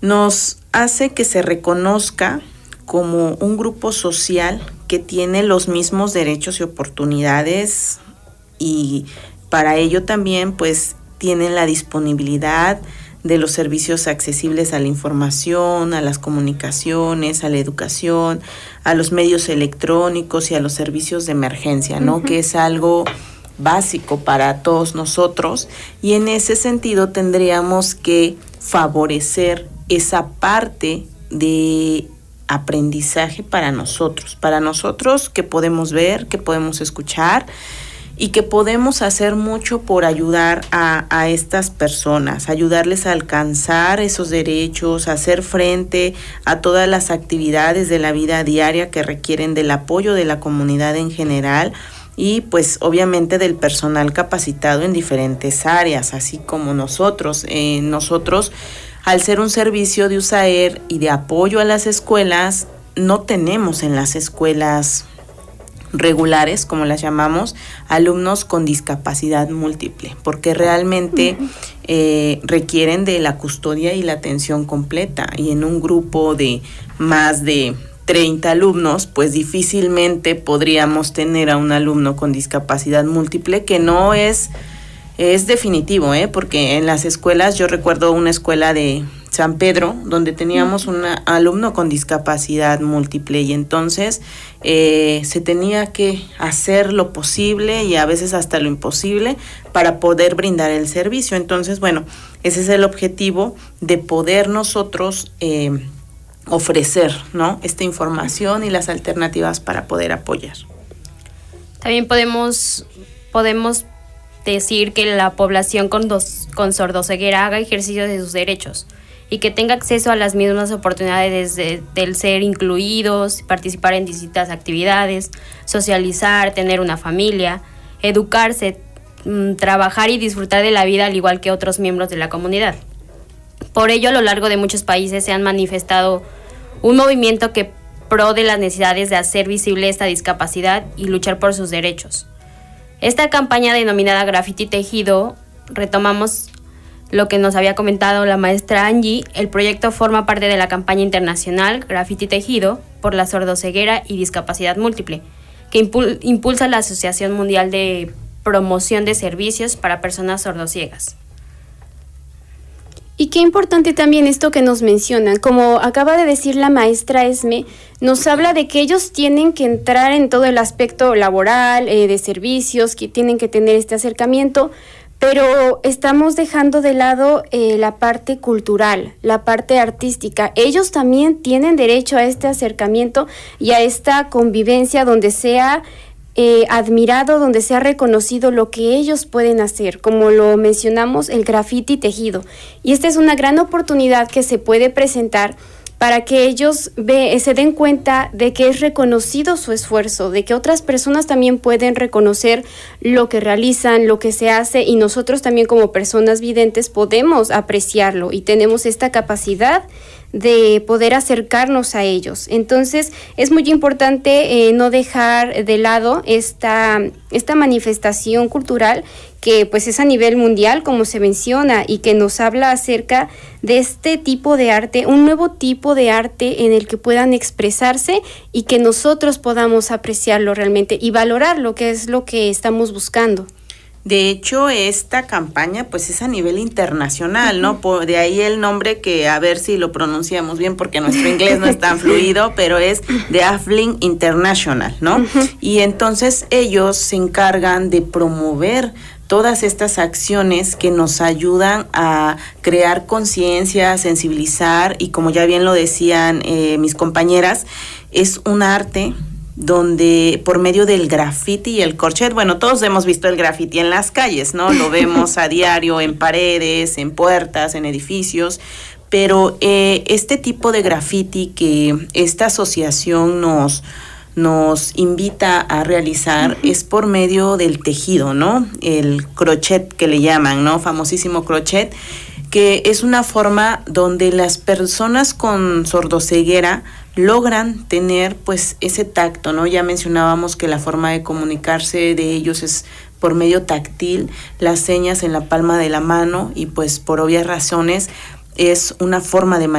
nos hace que se reconozca como un grupo social que tiene los mismos derechos y oportunidades, y para ello también pues tienen la disponibilidad de los servicios accesibles a la información, a las comunicaciones, a la educación, a los medios electrónicos y a los servicios de emergencia, ¿no? Uh-huh. Que es algo básico para todos nosotros, y en ese sentido tendríamos que favorecer esa parte de aprendizaje para nosotros que podemos ver, que podemos escuchar y que podemos hacer mucho por ayudar a estas personas, ayudarles a alcanzar esos derechos, a hacer frente a todas las actividades de la vida diaria que requieren del apoyo de la comunidad en general y pues obviamente del personal capacitado en diferentes áreas, así como nosotros. Nosotros, al ser un servicio de USAER y de apoyo a las escuelas, no tenemos en las escuelas regulares, como las llamamos, alumnos con discapacidad múltiple, porque realmente requieren de la custodia y la atención completa, y en un grupo de más de 30 alumnos, pues difícilmente podríamos tener a un alumno con discapacidad múltiple, que no es definitivo, porque en las escuelas, yo recuerdo una escuela de San Pedro, donde teníamos un alumno con discapacidad múltiple, y entonces se tenía que hacer lo posible y a veces hasta lo imposible para poder brindar el servicio. Entonces, bueno, ese es el objetivo de poder nosotros ofrecer, ¿no?, esta información y las alternativas para poder apoyar. También podemos decir que la población con sordoceguera haga ejercicio de sus derechos y que tenga acceso a las mismas oportunidades del ser incluidos, participar en distintas actividades, socializar, tener una familia, educarse, trabajar y disfrutar de la vida al igual que otros miembros de la comunidad. Por ello, a lo largo de muchos países se han manifestado un movimiento que pro de las necesidades de hacer visible esta discapacidad y luchar por sus derechos. Esta campaña denominada Graffiti Tejido, retomamos lo que nos había comentado la maestra Angie. El proyecto forma parte de la campaña internacional Graffiti Tejido por la sordoceguera y discapacidad múltiple, que impulsa la Asociación Mundial de Promoción de Servicios para Personas Sordociegas. Y qué importante también esto que nos mencionan, como acaba de decir la maestra Esme, nos habla de que ellos tienen que entrar en todo el aspecto laboral, de servicios, que tienen que tener este acercamiento, pero estamos dejando de lado la parte cultural, la parte artística. Ellos también tienen derecho a este acercamiento y a esta convivencia donde sea admirado, donde se ha reconocido lo que ellos pueden hacer, como lo mencionamos, el graffiti tejido. Y esta es una gran oportunidad que se puede presentar para que ellos se den cuenta de que es reconocido su esfuerzo, de que otras personas también pueden reconocer lo que realizan, lo que se hace, y nosotros también como personas videntes podemos apreciarlo y tenemos esta capacidad de poder acercarnos a ellos. Entonces es muy importante no dejar de lado esta manifestación cultural que pues es a nivel mundial, como se menciona, y que nos habla acerca de este tipo de arte, un nuevo tipo de arte en el que puedan expresarse y que nosotros podamos apreciarlo realmente y valorarlo, que es lo que estamos buscando. De hecho, esta campaña pues es a nivel internacional, ¿no? De ahí el nombre, que a ver si lo pronunciamos bien porque nuestro inglés no es tan fluido, pero es The Deaflink International, ¿no? Uh-huh. Y entonces ellos se encargan de promover todas estas acciones que nos ayudan a crear conciencia, sensibilizar, y como ya bien lo decían mis compañeras, es un arte donde por medio del graffiti y el crochet, bueno, todos hemos visto el graffiti en las calles, ¿no? Lo vemos a diario en paredes, en puertas, en edificios, pero este tipo de graffiti que esta asociación nos invita a realizar es por medio del tejido, ¿no? El crochet que le llaman, ¿no? Famosísimo crochet, que es una forma donde las personas con sordoceguera logran tener pues ese tacto, ¿no? Ya mencionábamos que la forma de comunicarse de ellos es por medio táctil, las señas en la palma de la mano, y pues por obvias razones es una forma de